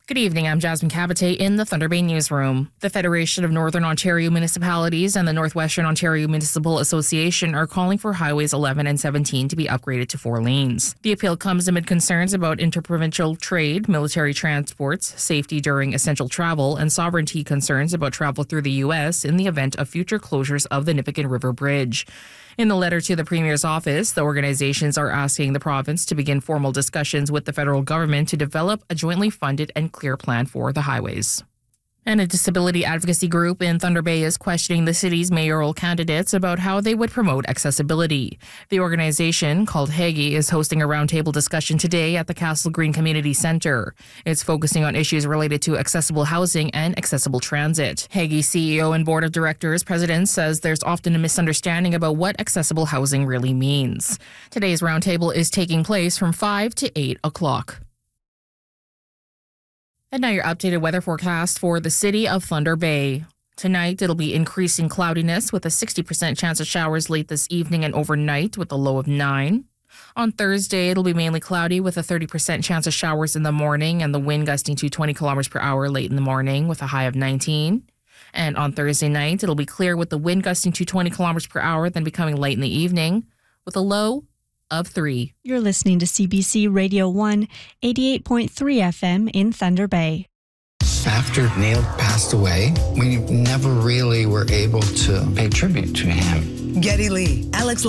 Good evening, I'm Jasmine Cabate in the Thunder Bay Newsroom. The Federation of Northern Ontario Municipalities and the Northwestern Ontario Municipal Association are calling for Highways 11 and 17 to be upgraded to 4 lanes. The appeal comes amid concerns about interprovincial trade, military transports, safety during essential travel, and sovereignty concerns about travel through the U.S. in the event of future closures of the Nipigon River Bridge. In the letter to the Premier's office, the organizations are asking the province to begin formal discussions with the federal government to develop a jointly funded and clear plan for the highways. And a disability advocacy group in Thunder Bay is questioning the city's mayoral candidates about how they would promote accessibility. The organization, called Hagi, is hosting a roundtable discussion today at the Castle Green Community Centre. It's focusing on issues related to accessible housing and accessible transit. Hagi CEO and Board of Directors President says there's often a misunderstanding about what accessible housing really means. Today's roundtable is taking place from 5 to 8 o'clock. And now your updated weather forecast for the city of Thunder Bay. Tonight, it'll be increasing cloudiness with a 60% chance of showers late this evening and overnight with a low of 9. On Thursday, it'll be mainly cloudy with a 30% chance of showers in the morning and the wind gusting to 20 kilometers per hour late in the morning with a high of 19. And on Thursday night, it'll be clear with the wind gusting to 20 kilometers per hour, then becoming light in the evening with a low of 3. You're listening to CBC Radio 1, 88.3 FM in Thunder Bay. After Neil passed away, we never really were able to pay tribute to him. Geddy Lee, Alex